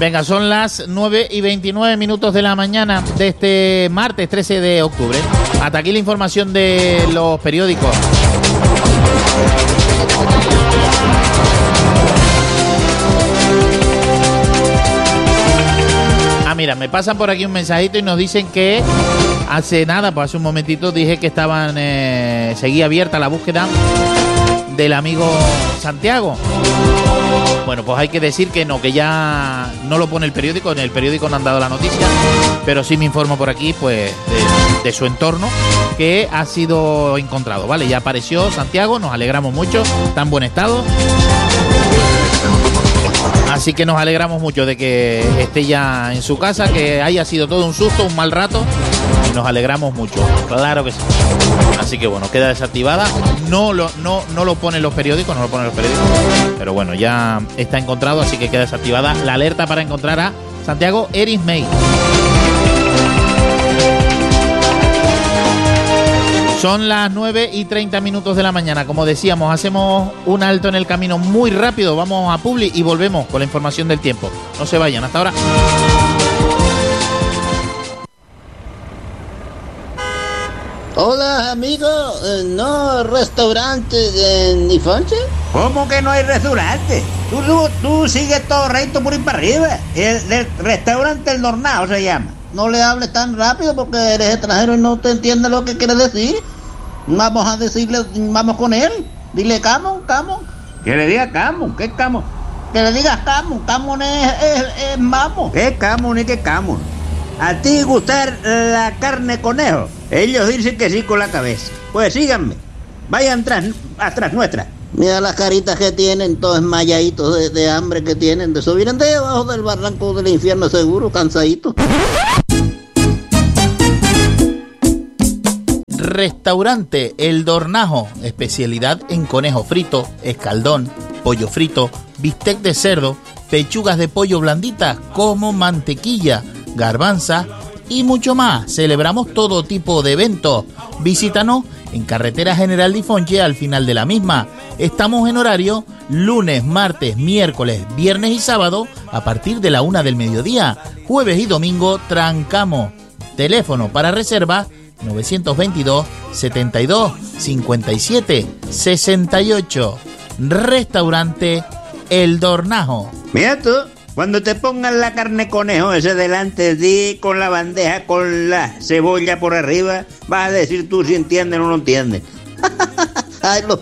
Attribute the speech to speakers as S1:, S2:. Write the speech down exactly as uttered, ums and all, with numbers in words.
S1: Venga, son las nueve y veintinueve minutos de la mañana de este martes trece de octubre. Hasta aquí la información de los periódicos. Ah, mira, me pasan por aquí un mensajito y nos dicen que hace nada, pues hace un momentito dije que estaban, eh, seguía abierta la búsqueda del amigo Santiago. Bueno, pues hay que decir que no, que ya no lo pone el periódico, en el periódico no han dado la noticia, pero sí me informo por aquí, pues, de, de su entorno, que ha sido encontrado, ¿vale? Ya apareció Santiago, nos alegramos mucho, está en buen estado. Así que nos alegramos mucho de que esté ya en su casa, que haya sido todo un susto, un mal rato, y nos alegramos mucho, claro que sí. Así que bueno, queda desactivada, no lo, no, no lo ponen los periódicos, no lo ponen los periódicos, pero bueno, ya está encontrado, así que queda desactivada la alerta para encontrar a Santiago Erismein. Son las nueve y treinta minutos de la mañana. Como decíamos, hacemos un alto en el camino muy rápido. Vamos a Publi y volvemos con la información del tiempo. No se vayan, hasta ahora.
S2: Hola, amigo. Eh, ¿No restaurante en Nifonche?
S3: ¿Cómo que no hay restaurante? Tú, tú, tú sigues todo recto por ahí para arriba. El, el restaurante El Dornado se llama.
S2: No le hables tan rápido porque eres extranjero y no te entiende lo que quiere decir. Vamos a decirle, vamos con él. Dile Camon, Camon.
S3: Que le diga Camon, ¿qué Camon?
S2: Que le digas Camon, Camon es, es, es mamo.
S3: ¿Qué Camon y qué Camon? ¿A ti gustar la carne conejo? Ellos dicen que sí con la cabeza. Pues síganme, vayan tras, atrás nuestra.
S2: Mira las caritas que tienen, todos esmayaditos de, de hambre que tienen. De eso vienen de debajo del barranco del infierno seguro, cansaditos.
S1: Restaurante El Dornajo, especialidad en conejo frito, escaldón, pollo frito, bistec de cerdo, pechugas de pollo blanditas como mantequilla, garbanza y mucho más. Celebramos todo tipo de eventos. Visítanos en Carretera General Difonche al final de la misma. Estamos en horario lunes, martes, miércoles, viernes y sábado a partir de la una del mediodía. Jueves y domingo trancamos. Teléfono para reserva nueve dos dos, setenta y dos, cincuenta y siete, sesenta y ocho. Restaurante El Dornajo.
S3: Mira tú, cuando te pongan la carne conejo ese delante de ti con la bandeja con la cebolla por arriba, vas a decir tú si entiendes o no entiendes.
S2: Ay, los